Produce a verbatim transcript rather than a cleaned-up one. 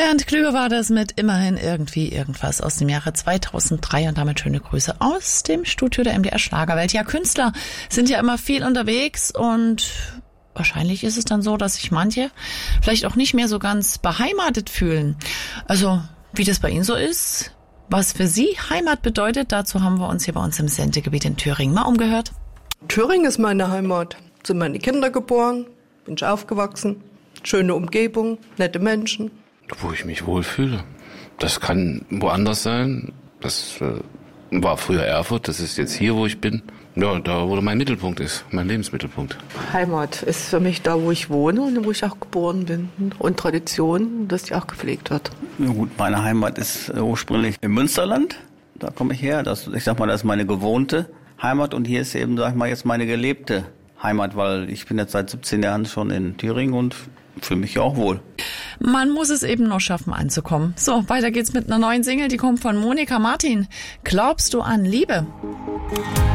Bernd Klüger war das mit immerhin irgendwie irgendwas aus dem Jahre zweitausenddrei und damit schöne Grüße aus dem Studio der M D R Schlagerwelt. Ja, Künstler sind ja immer viel unterwegs und wahrscheinlich ist es dann so, dass sich manche vielleicht auch nicht mehr so ganz beheimatet fühlen. Also, wie das bei Ihnen so ist, was für Sie Heimat bedeutet, dazu haben wir uns hier bei uns im Sendegebiet in Thüringen mal umgehört. Thüringen ist meine Heimat. Sind meine Kinder geboren, bin ich aufgewachsen. Schöne Umgebung, nette Menschen. Wo ich mich wohlfühle. Das kann woanders sein. Das äh, war früher Erfurt, das ist jetzt hier, wo ich bin. Ja, da, wo mein Mittelpunkt ist, mein Lebensmittelpunkt. Heimat ist für mich da, wo ich wohne und wo ich auch geboren bin. Und Tradition, dass die auch gepflegt wird. Ja gut, meine Heimat ist ursprünglich im Münsterland. Da komme ich her. Das, ich sag mal, das ist meine gewohnte Heimat. Und hier ist eben, sag ich mal, jetzt meine gelebte Heimat, weil ich bin jetzt seit siebzehn Jahren schon in Thüringen und fühle mich ja auch wohl. Man muss es eben noch schaffen, anzukommen. So, weiter geht's mit einer neuen Single, die kommt von Monika Martin. Glaubst du an Liebe?